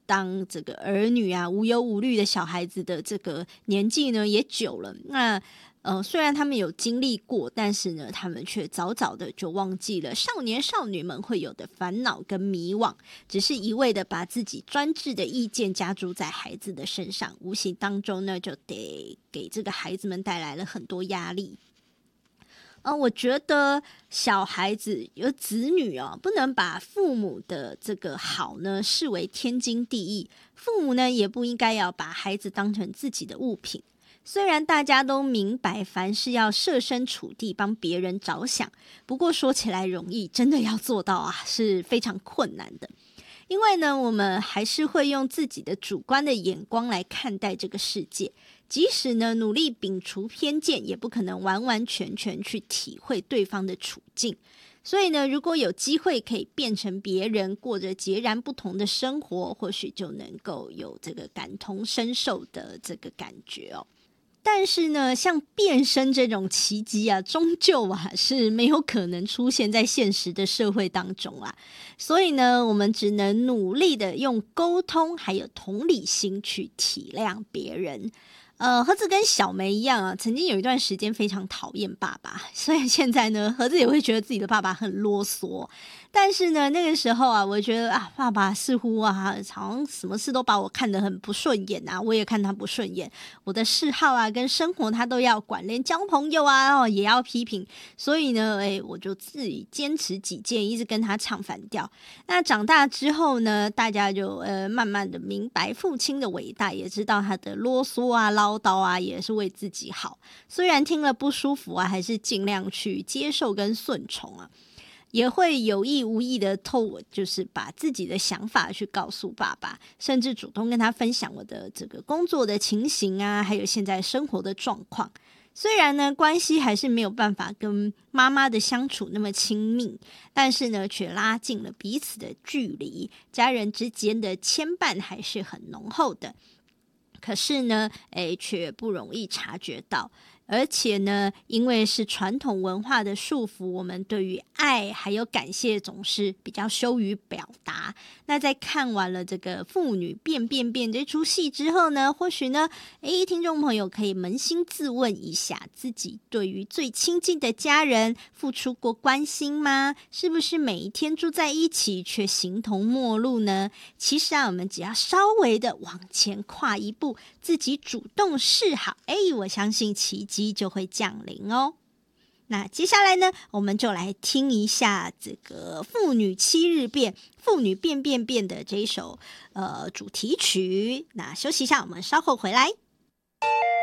当这个儿女啊无忧无虑的小孩子的这个年纪呢也久了，那虽然他们有经历过，但是呢他们却早早的就忘记了少年少女们会有的烦恼跟迷惘，只是一味的把自己专制的意见加诸在孩子的身上，无形当中呢就得给这个孩子们带来了很多压力。我觉得小孩子有子女不能把父母的这个好呢视为天经地义，父母呢也不应该要把孩子当成自己的物品。虽然大家都明白凡事要设身处地帮别人着想，不过说起来容易，真的要做到是非常困难的。因为呢我们还是会用自己的主观的眼光来看待这个世界，即使呢努力摒除偏见，也不可能完完全全去体会对方的处境。所以呢如果有机会可以变成别人，过着截然不同的生活，或许就能够有这个感同身受的这个感觉但是呢像变身这种奇迹终究是没有可能出现在现实的社会当中所以呢我们只能努力的用沟通还有同理心去体谅别人。盒子跟小梅一样曾经有一段时间非常讨厌爸爸，所以现在呢盒子也会觉得自己的爸爸很啰嗦，但是呢那个时候我觉得爸爸似乎好像什么事都把我看得很不顺眼我也看他不顺眼，我的嗜好跟生活他都要管，连交朋友也要批评，所以呢我就自己坚持己见，一直跟他唱反调。那长大之后呢大家就慢慢的明白父亲的伟大，也知道他的啰嗦唠叨也是为自己好，虽然听了不舒服还是尽量去接受跟顺从也会有意无意的就是把自己的想法去告诉爸爸，甚至主动跟他分享我的这个工作的情形还有现在生活的状况。虽然呢关系还是没有办法跟妈妈的相处那么亲密，但是呢却拉近了彼此的距离，家人之间的牵绊还是很浓厚的。可是呢却不容易察觉到，而且呢因为是传统文化的束缚，我们对于爱还有感谢总是比较羞于表达。那在看完了这个父女变这出戏之后呢，或许呢听众朋友可以扪心自问一下，自己对于最亲近的家人付出过关心吗？是不是每一天住在一起却形同陌路呢？其实我们只要稍微的往前跨一步，自己主动示好，我相信奇迹就会降临那接下来呢我们就来听一下这个父女七日变，父女变的这一首主题曲。那休息一下，我们稍后回来。